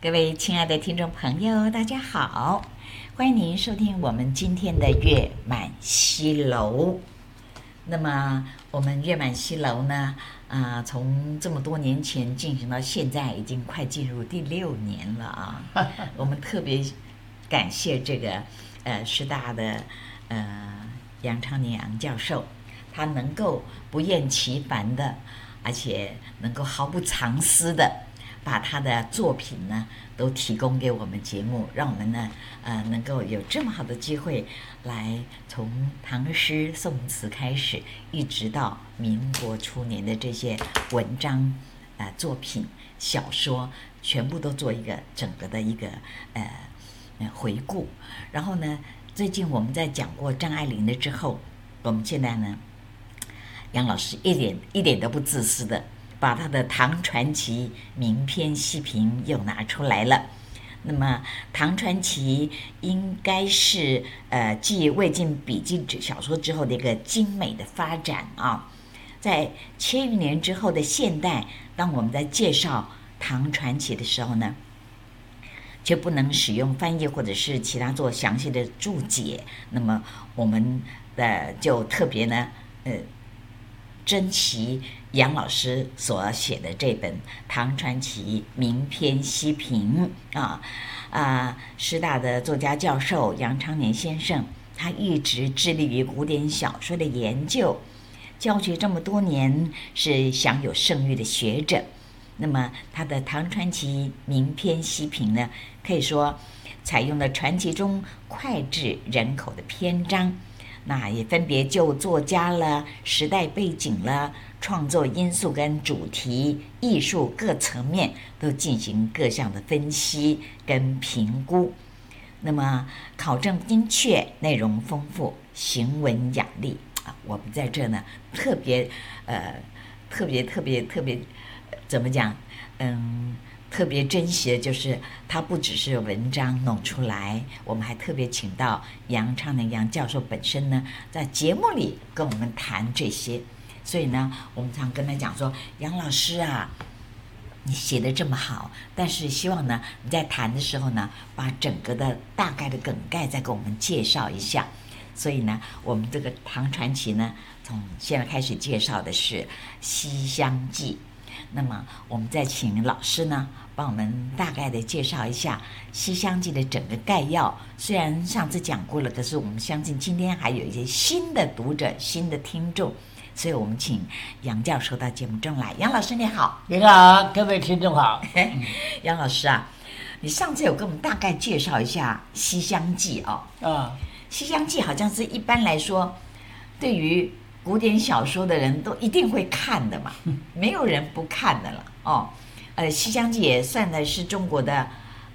各位亲爱的听众朋友，大家好，欢迎您收听我们今天的月满西楼。那么我们月满西楼呢，从这么多年前进行到现在，已经快进入第6年了啊。我们特别感谢这个师大的杨昌年杨教授，他能够不厌其烦的，而且能够毫不藏私的把他的作品呢都提供给我们节目，让我们呢能够有这么好的机会来从唐诗宋词开始，一直到民国初年的这些文章作品小说，全部都做一个整个的一个回顾。然后呢，最近我们在讲过张爱玲的之后，我们现在呢，杨老师一点都不自私的把他的《唐传奇》名篇细评又拿出来了。那么《唐传奇》应该是继魏晋笔记小说之后的一个精美的发展啊。在千余年之后的现代，当我们在介绍《唐传奇》的时候呢，却不能使用翻译或者是其他做详细的注解。那么我们就特别呢珍惜杨老师所写的这本《唐传奇名篇细评》师大的作家教授杨昌年先生，他一直致力于古典小说的研究，教学这么多年，是享有盛誉的学者。那么他的《唐传奇名篇细评》呢，可以说采用了传奇中脍炙人口的篇章，那也分别就作家了、时代背景了、创作因素跟主题、艺术各层面都进行各项的分析跟评估。那么考证精确，内容丰富，行文雅丽我们在这呢特别怎么讲？特别珍惜的就是它不只是文章弄出来，我们还特别请到杨昌年杨教授本身呢，在节目里跟我们谈这些。所以呢，我们常跟他讲说，杨老师啊，你写得这么好，但是希望呢你在谈的时候呢，把整个的大概的梗概再给我们介绍一下。所以呢，我们这个唐传奇呢，从现在开始介绍的是《西厢记》。那么我们再请老师呢帮我们大概的介绍一下《西厢记》的整个概要。虽然上次讲过了，可是我们相信今天还有一些新的读者、新的听众，所以我们请杨教授到节目中来。杨老师你好。 你好，各位听众好。 杨老师啊，你上次有跟我们大概介绍一下《西厢记》《西厢记》好像是一般来说对于古典小说的人都一定会看的嘛，没有人不看的了《西厢记》也算的是中国的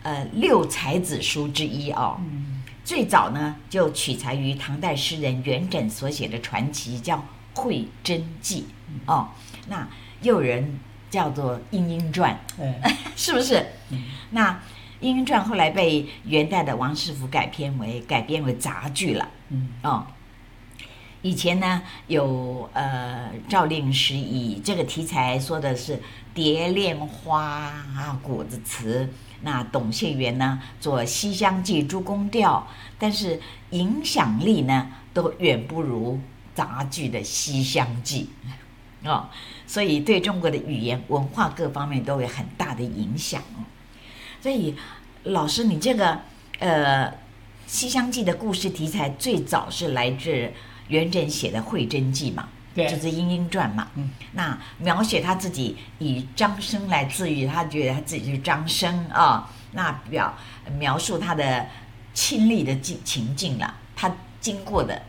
6才子书之一最早呢就取材于唐代诗人元稹所写的传奇，叫《会真记》那又有人叫做《莺莺传》是不是？那《莺莺传》后来被元代的王世甫改编为杂剧了以前呢，有赵令时以这个题材说的是蝶恋花果子词，那董谢元呢做《西厢记》诸宫调，但是影响力呢都远不如杂剧的《西厢记》所以对中国的语言文化各方面都有很大的影响所以老师，你这个《西厢记》的故事题材最早是来自元稹写的《会真记》嘛，就是《莺莺传》嘛。那描写他自己以张生来自喻，他觉得他自己是张生那描述他的亲历的情境了，他经过的，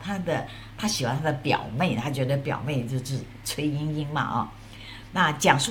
他喜欢他的表妹，他觉得表妹就是崔莺莺嘛那讲述